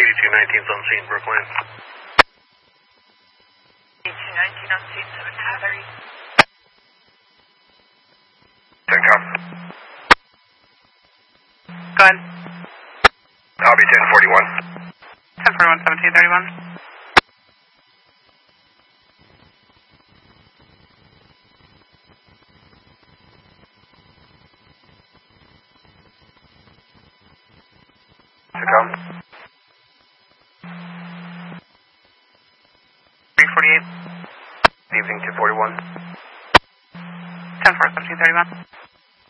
8219's on scene, Brooklyn. 8219 on scene, 730. CENTCOM. Go ahead. Copy 1041. 1041, 1731. CENTCOM. 348. Evening 241. 10-4, 1731.